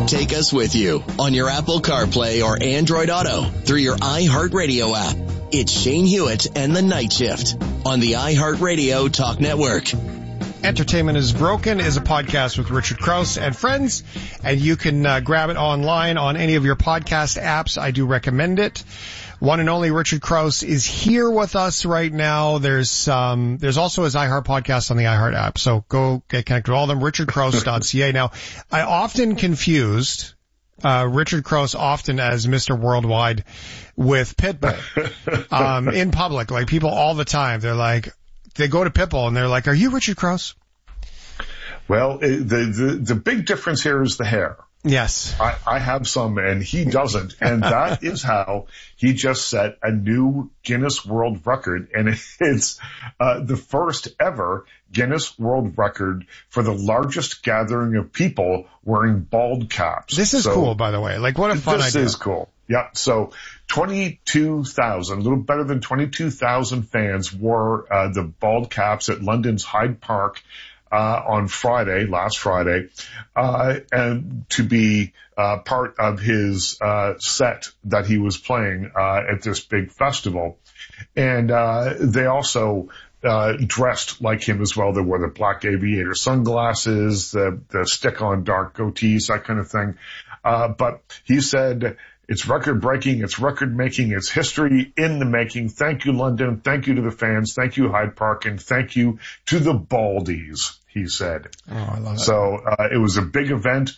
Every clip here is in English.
Take us with you on your Apple CarPlay or Android Auto through your iHeartRadio app. It's Shane Hewitt and the Night Shift on the iHeartRadio Talk Network. Entertainment is Broken is a podcast with Richard Crouse and friends, and you can grab it online on any of your podcast apps. I do recommend it. One and only Richard Crouse is here with us right now. There's also his iHeart podcast on the iHeart app. So go get connected with all of them, richardcrouse.ca. Now, I often confused Richard Crouse often as Mr. Worldwide with Pitbull in public. Like people all the time, they're like, they go to Pitbull and they're like, "Are you Richard Crouse?" Well, the big difference here is the hair. Yes. I have some and he doesn't. And that is how he just set a new Guinness World Record. And it's the first ever Guinness World Record for the largest gathering of people wearing bald caps. This is cool, by the way. Like, what a fun idea. This is cool. Yeah. So 22,000, a little better than 22,000 fans wore the bald caps at London's Hyde Park on last Friday, and to be part of his set that he was playing at this big festival. And they also dressed like him as well. They wore the black aviator sunglasses, the stick-on dark goatees, that kind of thing. But he said, it's record-breaking, it's record-making, it's history in the making. Thank you, London. Thank you to the fans. Thank you, Hyde Park. And thank you to the Baldies, he said. Oh, I love it. So it was a big event.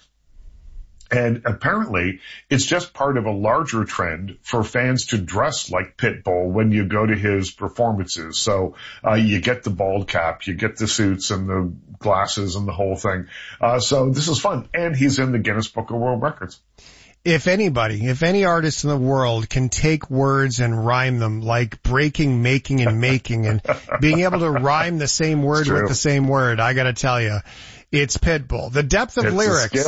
And apparently, it's just part of a larger trend for fans to dress like Pitbull when you go to his performances. So you get the bald cap, you get the suits and the glasses and the whole thing. So this is fun. And he's in the Guinness Book of World Records. If any artist in the world can take words and rhyme them, like breaking, making, and making, and being able to rhyme the same word with the same word, I gotta tell you, it's Pitbull. The depth of lyrics,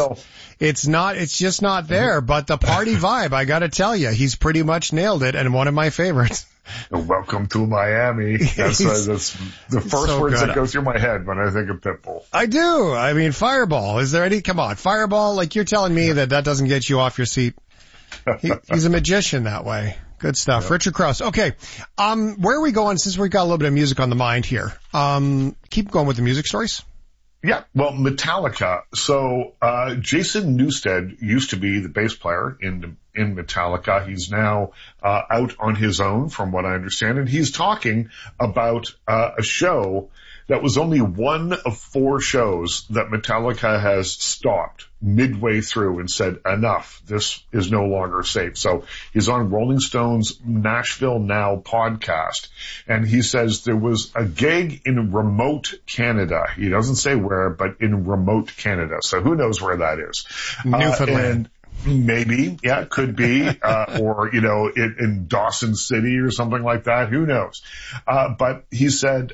it's just not there, but the party vibe, I gotta tell you, he's pretty much nailed it, and one of my favorites. Welcome to Miami. That's the first words that go through my head when I think of Pitbull. I do. I mean, Fireball. Is there any? Come on, Fireball. Like you're telling me that doesn't get you off your seat. He's a magician that way. Good stuff. Yeah. Richard Crouse. Okay. Where are we going since we've got a little bit of music on the mind here? Keep going with the music stories. Yeah, well, Metallica. So, Jason Newsted used to be the bass player in Metallica. He's now, out on his own, from what I understand. And he's talking about, a show that was only one of 4 shows that Metallica has stopped midway through and said, enough, this is no longer safe. So he's on Rolling Stone's Nashville Now podcast, and he says there was a gig in remote Canada. He doesn't say where, but in remote Canada. So who knows where that is? Newfoundland. Maybe, yeah, it could be, or, in Dawson City or something like that. Who knows? But he said,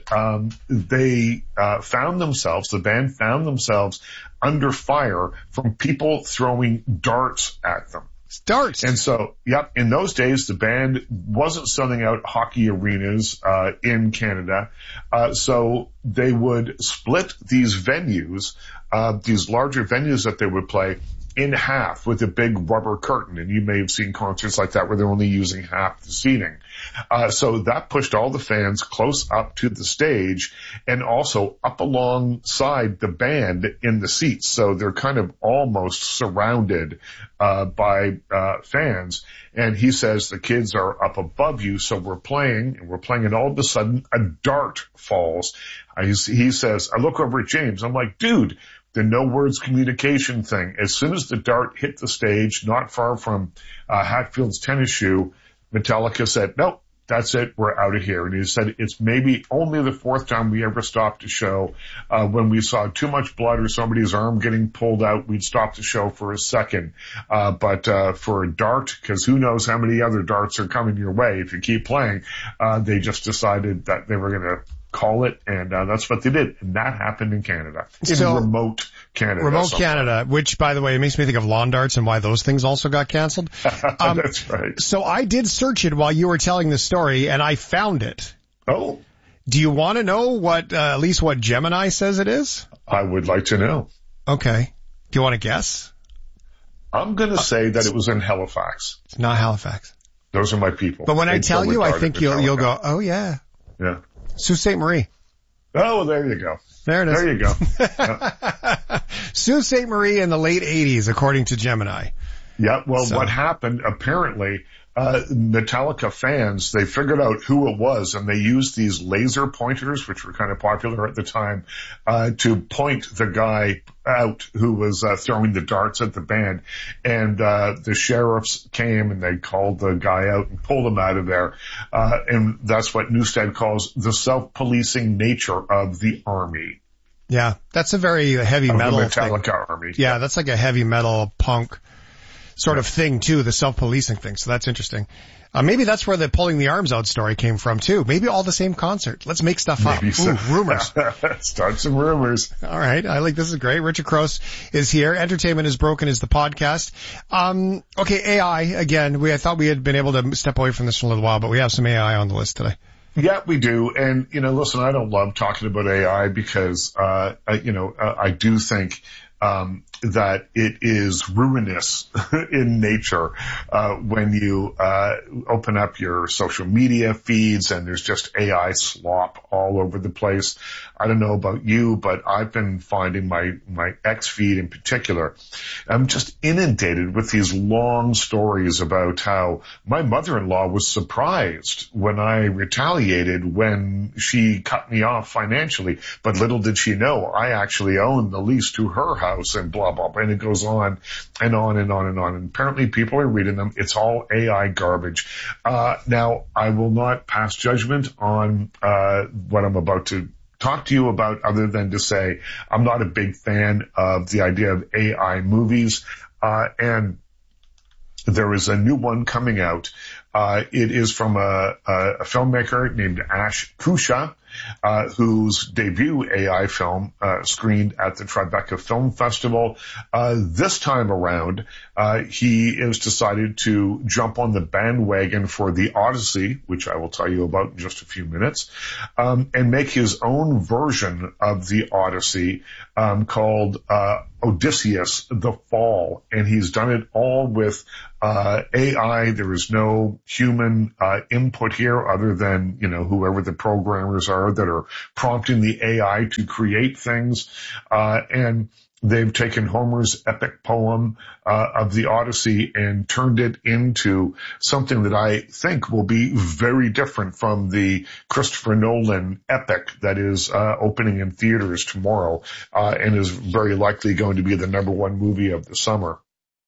the band found themselves under fire from people throwing darts at them. Darts. And so, in those days, the band wasn't selling out hockey arenas, in Canada. So they would split these venues, these larger venues that they would play in half with a big rubber curtain. And you may have seen concerts like that where they're only using half the seating. So that pushed all the fans close up to the stage and also up alongside the band in the seats. So they're kind of almost surrounded, by, fans. And he says the kids are up above you. So we're playing and all of a sudden a dart falls. He says, I look over at James. I'm like, dude, the no words communication thing. As soon as the dart hit the stage, not far from Hatfield's tennis shoe, Metallica said, nope, that's it. We're out of here. And he said it's maybe only the 4th time we ever stopped a show. When we saw too much blood or somebody's arm getting pulled out, we'd stop the show for a second. But for a dart, because who knows how many other darts are coming your way if you keep playing, they just decided that they were going to call it, and that's what they did. And that happened in Canada. In remote Canada. Remote Canada, which, by the way, it makes me think of lawn darts and why those things also got canceled. That's right. So I did search it while you were telling the story, and I found it. Oh. Do you want to know what, at least what Gemini says it is? I would like to know. Okay. Do you want to guess? I'm going to say that it was in Halifax. It's not Halifax. Those are my people. But when I tell you, I think you'll go, oh yeah. Yeah. Sault Ste. Marie. Oh, there you go. There it is. There you go. Yeah. Sault Ste. Marie in the late 80s, according to Gemini. Yeah, well, what happened, apparently, Metallica fans, they figured out who it was, and they used these laser pointers, which were kind of popular at the time, to point the guy out who was throwing the darts at the band. And the sheriffs came and they called the guy out and pulled him out of there. And that's what Newstead calls the self-policing nature of the army. Yeah, that's a very heavy metal Metallica thing. Army. Yeah, that's like a heavy metal punk sort of thing too, the self-policing thing. So that's interesting. Maybe that's where the pulling the arms out story came from too. Maybe all the same concert. Let's make stuff up. So. Ooh, rumors. Start some rumors. All right. This is great. Richard Crouse is here. Entertainment is Broken is the podcast. Okay. AI again. I thought we had been able to step away from this for a little while, but we have some AI on the list today. Yeah, we do. And, listen, I don't love talking about AI because, I do think, that it is ruinous in nature, when you, open up your social media feeds and there's just AI slop all over the place. I don't know about you, but I've been finding my X feed in particular, I'm just inundated with these long stories about how my mother-in-law was surprised when I retaliated when she cut me off financially. But little did she know I actually own the lease to her house and blah, blah, blah. And it goes on and on and on and on. And apparently people are reading them. It's all AI garbage. Now, I will not pass judgment on what I'm about to talk to you about, other than to say I'm not a big fan of the idea of AI movies. And there is a new one coming out. It is from a filmmaker named Ash Kusha, whose debut AI film screened at the Tribeca Film Festival. This time around, he has decided to jump on the bandwagon for The Odyssey, which I will tell you about in just a few minutes, and make his own version of The Odyssey called Odysseus: The Fall. And he's done it all with AI. There is no human input here other than, whoever the programmers are that are prompting the AI to create things. And they've taken Homer's epic poem of the Odyssey and turned it into something that I think will be very different from the Christopher Nolan epic that is opening in theaters tomorrow, and is very likely going to be the #1 movie of the summer.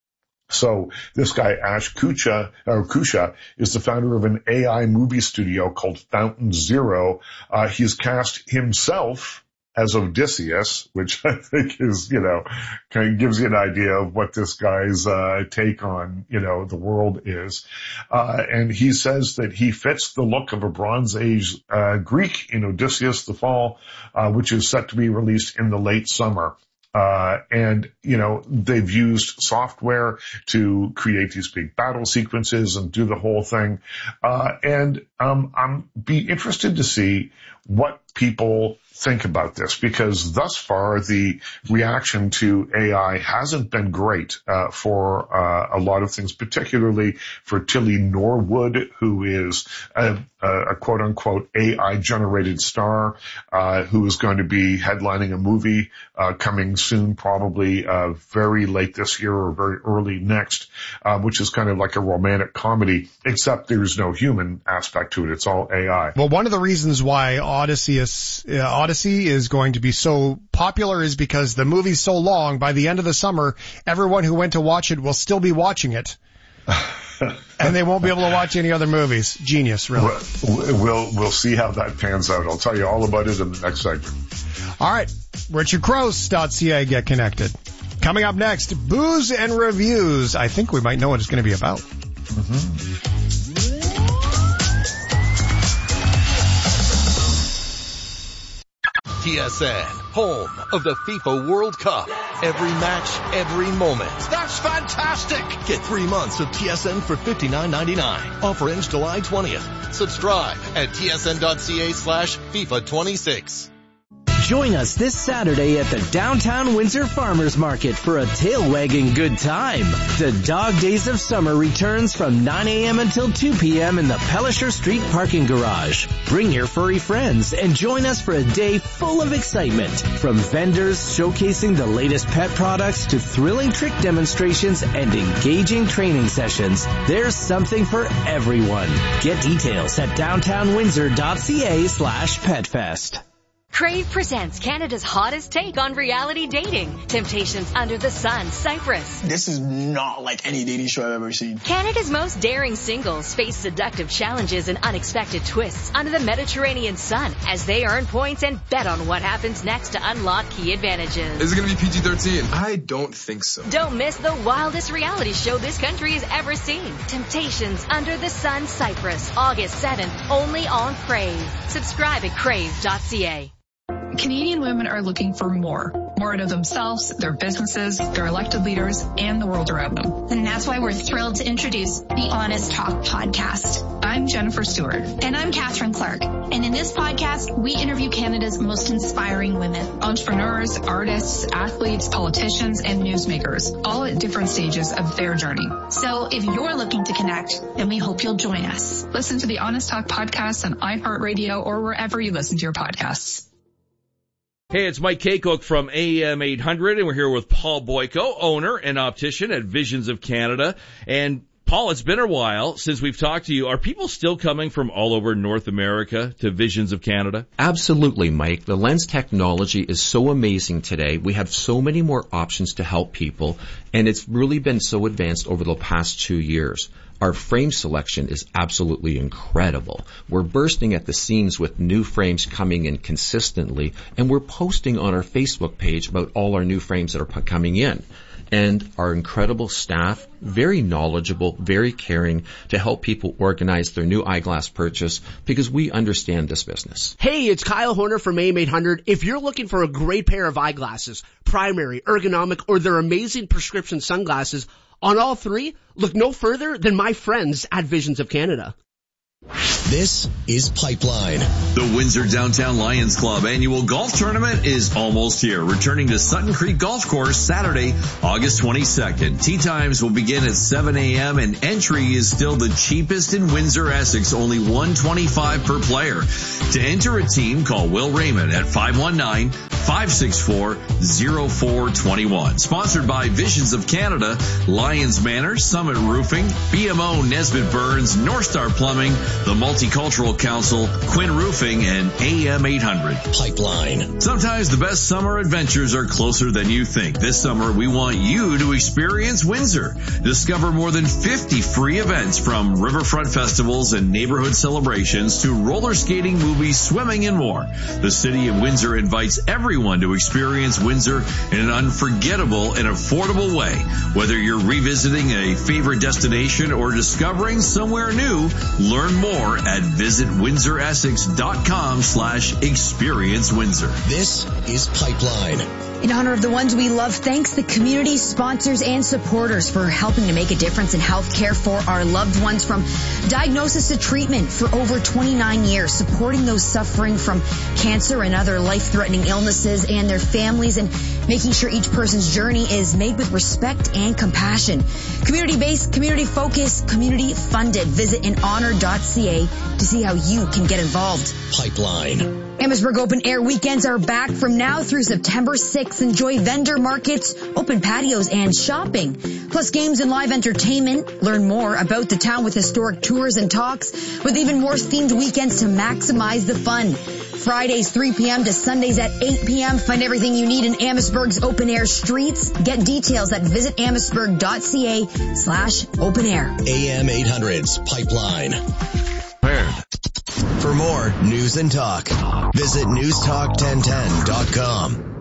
So this guy, Ash Kusha, is the founder of an AI movie studio called Fountain Zero. He's cast himself as Odysseus, which I think is, kind of gives you an idea of what this guy's take on, the world is. And he says that he fits the look of a Bronze Age Greek in Odysseus: The Fall, which is set to be released in the late summer. And they've used software to create these big battle sequences and do the whole thing. And I'm be interested to see what people think about this, because thus far the reaction to AI hasn't been great for a lot of things, particularly for Tilly Norwood, who is a quote-unquote AI-generated star who is going to be headlining a movie coming soon, probably very late this year or very early next, which is kind of like a romantic comedy, except there's no human aspect to it. It's all AI. Well, one of the reasons why Odyssey is going to be so popular is because the movie's so long. By the end of the summer, everyone who went to watch it will still be watching it. And they won't be able to watch any other movies. Genius, really. We'll see how that pans out. I'll tell you all about it in the next segment. All right. RichardCrouse.ca, get connected. Coming up next, booze and reviews. I think we might know what it's going to be about. Mm-hmm. TSN, home of the FIFA World Cup. Every match, every moment. That's fantastic! Get 3 months of TSN for $59.99. Offer ends July 20th. Subscribe at tsn.ca/FIFA26. Join us this Saturday at the Downtown Windsor Farmers Market for a tail-wagging good time. The Dog Days of Summer returns from 9 a.m. until 2 p.m. in the Pellisher Street parking garage. Bring your furry friends and join us for a day full of excitement. From vendors showcasing the latest pet products to thrilling trick demonstrations and engaging training sessions, there's something for everyone. Get details at downtownwindsor.ca/petfest. Crave presents Canada's hottest take on reality dating. Temptations Under the Sun, Cyprus. This is not like any dating show I've ever seen. Canada's most daring singles face seductive challenges and unexpected twists under the Mediterranean sun as they earn points and bet on what happens next to unlock key advantages. Is it going to be PG-13? I don't think so. Don't miss the wildest reality show this country has ever seen. Temptations Under the Sun, Cyprus, August 7th, only on Crave. Subscribe at crave.ca. Canadian women are looking for more out of themselves, their businesses, their elected leaders, and the world around them. And that's why we're thrilled to introduce the Honest Talk podcast. I'm Jennifer Stewart. And I'm Catherine Clark. And in this podcast, we interview Canada's most inspiring women. Entrepreneurs, artists, athletes, politicians, and newsmakers, all at different stages of their journey. So if you're looking to connect, then we hope you'll join us. Listen to the Honest Talk podcast on iHeartRadio or wherever you listen to your podcasts. Hey, it's Mike Kaycook from AM 800, and we're here with Paul Boyko, owner and optician at Visions of Canada. And Paul, it's been a while since we've talked to you. Are people still coming from all over North America to Visions of Canada? Absolutely, Mike. The lens technology is so amazing today. We have so many more options to help people, and it's really been so advanced over the past 2 years. Our frame selection is absolutely incredible. We're bursting at the seams with new frames coming in consistently, and we're posting on our Facebook page about all our new frames that are coming in. And our incredible staff, very knowledgeable, very caring to help people organize their new eyeglass purchase because we understand this business. Hey, it's Kyle Horner from AM 800. If you're looking for a great pair of eyeglasses, primary, ergonomic, or their amazing prescription sunglasses, on all three, look no further than my friends at Visions of Canada. This is Pipeline. The Windsor Downtown Lions Club annual golf tournament is almost here, returning to Sutton Creek Golf Course Saturday, August 22nd. Tee times will begin at 7 a.m. and entry is still the cheapest in Windsor, Essex, only $125 per player. To enter a team, call Will Raymond at 519-564-0421. Sponsored by Visions of Canada, Lions Manor, Summit Roofing, BMO Nesbitt Burns, North Star Plumbing, the Multicultural Council, Quinn Roofing, and AM 800. Pipeline. Sometimes the best summer adventures are closer than you think. This summer, we want you to experience Windsor. Discover more than 50 free events, from riverfront festivals and neighborhood celebrations to roller skating, movies, swimming, and more. The City of Windsor invites everyone to experience Windsor in an unforgettable and affordable way. Whether you're revisiting a favorite destination or discovering somewhere new, learn more at visitwindsoressex.com/experience Windsor. This is Pipeline. In honor of the ones we love, thanks the community, sponsors, and supporters for helping to make a difference in health care for our loved ones, from diagnosis to treatment for over 29 years, supporting those suffering from cancer and other life-threatening illnesses and their families, and making sure each person's journey is made with respect and compassion. Community-based, community-focused, community-funded. Visit inhonor.ca to see how you can get involved. Pipeline. Amherstburg Open Air weekends are back from now through September 6th. Enjoy vendor markets, open patios, and shopping, plus games and live entertainment. Learn more about the town with historic tours and talks, with even more themed weekends to maximize the fun. Fridays 3 p.m. to Sundays at 8 p.m. Find everything you need in Amherstburg's open air streets. Get details at visitamherstburg.ca/open air. AM 800's Pipeline. For more news and talk, visit newstalk1010.com.